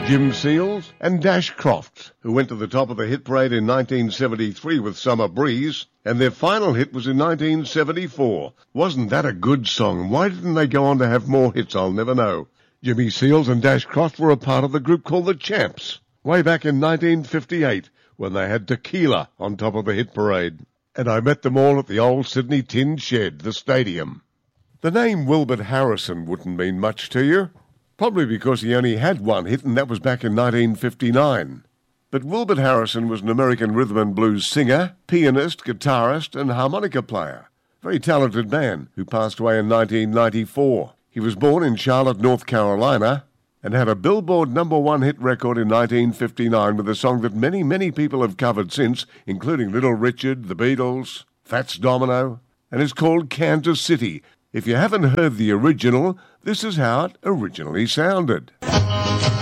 Jim Seals and Dash Crofts, who went to the top of the hit parade in 1973 with Summer Breeze, and their final hit was in 1974. Wasn't that a good song? Why didn't they go on to have more hits? I'll never know. Jimmy Seals and Dash Crofts were a part of the group called the Champs, way back in 1958, when they had Tequila on top of the hit parade. And I met them all at the old Sydney Tin Shed, the stadium. The name Wilbert Harrison wouldn't mean much to you, probably because he only had one hit, and that was back in 1959. But Wilbert Harrison was an American rhythm and blues singer, pianist, guitarist, and harmonica player. Very talented man who passed away in 1994. He was born in Charlotte, North Carolina, and had a Billboard #1 hit record in 1959 with a song that many, many people have covered since, including Little Richard, the Beatles, Fats Domino, and it's called Kansas City. If you haven't heard the original, this is how it originally sounded.